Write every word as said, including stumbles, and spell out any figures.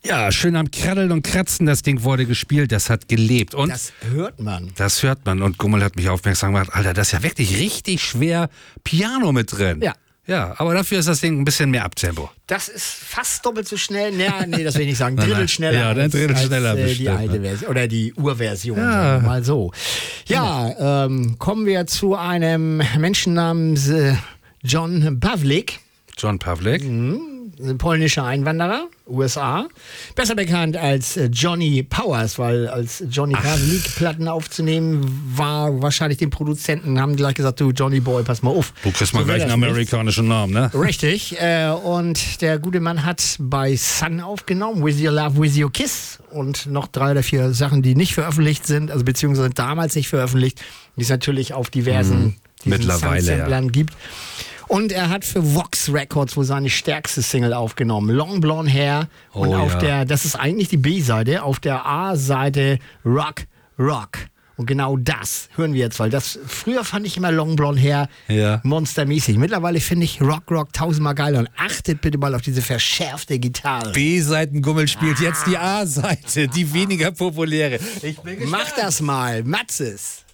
Ja, schön am Kraddeln und Kratzen, das Ding wurde gespielt, das hat gelebt. Und Das hört man. das hört man. Und Gummel hat mich aufmerksam gemacht, Alter, das ist ja wirklich richtig schwer Piano mit drin. Ja. Ja, aber dafür ist das Ding ein bisschen mehr Abtempo. Das ist fast doppelt so schnell. Ja, nee, das will ich nicht sagen. Nein, Drittel nein. schneller. Ja, dann als, Drittel als, schneller äh, die bestimmt, alte ne? Version oder die Urversion, Ja. sagen wir mal so. Ja, ähm, kommen wir zu einem Menschen namens äh, John Pavlik. John Pavlik. Ein polnischer Einwanderer, U S A. Besser bekannt als äh, Johnny Powers, weil als Johnny Pavlik Platten aufzunehmen, war wahrscheinlich den Produzenten, haben gleich gesagt, du Johnny Boy, pass mal auf. Du kriegst mal So gleich wird einen das amerikanischen Namen, ne? nicht. Richtig. Äh, und der gute Mann hat bei Sun aufgenommen, With Your Love, With Your Kiss und noch drei oder vier Sachen, die nicht veröffentlicht sind, also beziehungsweise damals nicht veröffentlicht, die es natürlich auf diversen Mhm. Mittlerweile, Sun-Samplern ja. gibt. Und er hat für Vox Records wohl seine stärkste Single aufgenommen. Long Blonde Hair. Und Oh, auf ja. der, das ist eigentlich die B-Seite, auf der A-Seite Rock, Rock. Und genau das hören wir jetzt, weil das, früher fand ich immer Long Blonde Hair Ja. monstermäßig. Mittlerweile finde ich Rock, Rock tausendmal geiler. Und achtet bitte mal auf diese verschärfte Gitarre. B-Seitengummel spielt jetzt die A-Seite, die weniger populäre. Ich bin Mach das mal, Matzes.